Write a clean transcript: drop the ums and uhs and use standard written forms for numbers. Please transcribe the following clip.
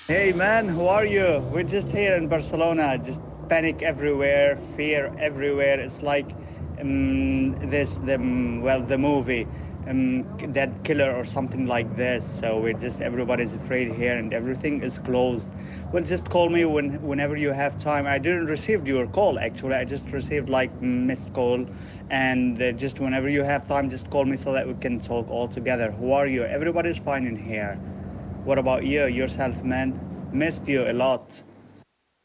Hey man, how are you? We're just here in Barcelona, just panic everywhere, fear everywhere. It's like the movie, Dead Killer or something like this. So we're just everybody's afraid here, and everything is closed. Well, just call me whenever you have time. I didn't receive your call actually. I just received like missed call, and just whenever you have time, just call me so that we can talk all together. How are you? Everybody's fine in here. What about you yourself, man? Missed you a lot.